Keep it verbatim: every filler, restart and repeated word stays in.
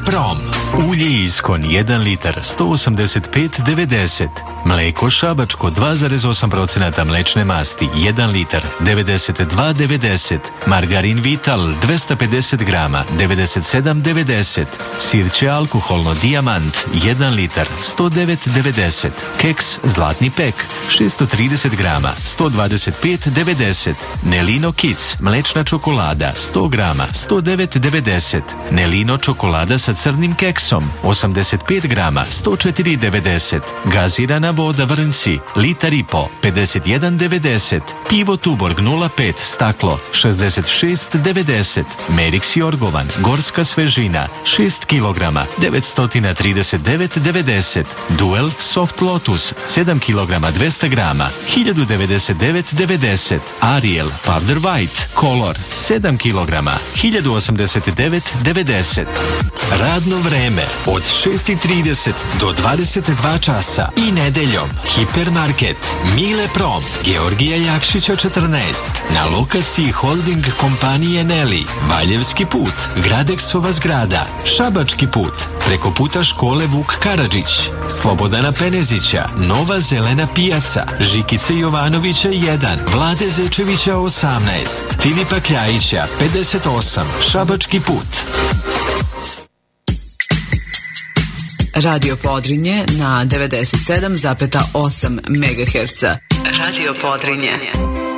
Prom. Ulje Iskon jedan litar sto osamdeset pet devedeset. Mleko Šabačko dva zarez osam posto mlečne masti jedan litar devedeset dva devedeset. Margarin Vital dvesta pedeset grama devedeset sedam devedeset. Sirće alkoholno Dijamant jedan litar sto devet devedeset. Keks Zlatni pek šesto trideset grama sto dvadeset pet devedeset. Nelino Kids mlečna čokolada sto grama sto devet devedeset. Nelino čokolada sa crnim keksom osamdeset pet grama sto četiri devedeset. Gazirana voda Vrnci litar i po pedeset jedan devedeset. Pivo Tuborg nula pet staklo šezdeset šest devedeset. Merix Jorgovan gorska svežina šest kilograma devetsto trideset devet devedeset. Duel Soft Lotus sedam kilograma dvesta grama hiljadu devedeset devet devedeset. Ariel Powder White Color sedam kilograma hiljadu osamdeset devet devedeset. Radno vreme od šest i trideset do dvadeset dva časa i nedeljom. Hipermarket Mile Prom Georgija Jakšića četrnaest na lokaciji holding kompanije Neli. Valjevski put, Gradeksova zgrada, Šabački put, preko puta škole Vuk Karadžić, Slobodana Penezića, Nova zelena pijaca, Žikice Jovanovića jedan, Vlade Zečevića osamnaest, Filipa Kljajića pedeset osam, Šabački put. Radio Podrinje na devedeset sedam zarez osam megaherca. Radio Podrinje.